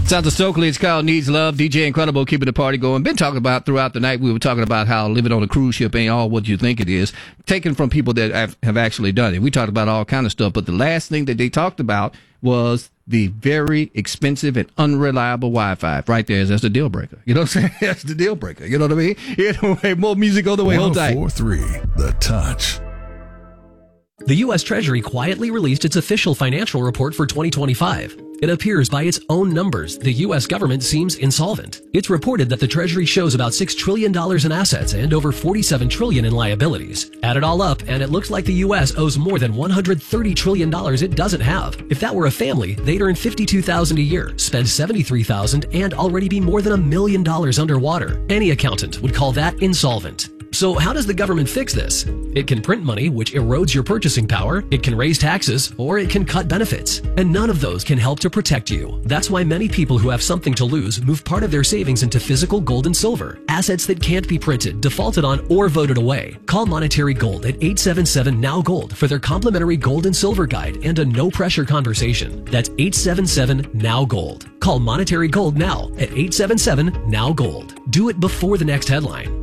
Sounds of Stokely. It's called Needs Love. DJ Incredible keeping the party going. Been talking about throughout the night. We were talking about how living on a cruise ship ain't all what you think it is. Taken from people that have actually done it. We talked about all kind of stuff, but the last thing that they talked about was the very expensive and unreliable Wi-Fi. Right there, that's the deal breaker. You know what I'm saying? That's the deal breaker. You know what I mean? Anyway, more music on the way. Hold tight. 104.3 The Touch. The U.S. Treasury quietly released its official financial report for 2025. It appears by its own numbers, the U.S. government seems insolvent. It's reported that the Treasury shows about $6 trillion in assets and over $47 trillion in liabilities. Add it all up, and it looks like the U.S. owes more than $130 trillion it doesn't have. If that were a family, they'd earn $52,000 a year, spend $73,000, and already be more than $1 million underwater. Any accountant would call that insolvent. So how does the government fix this? It can print money, which erodes your purchasing power, it can raise taxes, or it can cut benefits. And none of those can help to protect you. That's why many people who have something to lose move part of their savings into physical gold and silver, assets that can't be printed, defaulted on, or voted away. Call Monetary Gold at 877-NOW-GOLD for their complimentary gold and silver guide and a no-pressure conversation. That's 877-NOW-GOLD. Call Monetary Gold now at 877-NOW-GOLD. Do it before the next headline.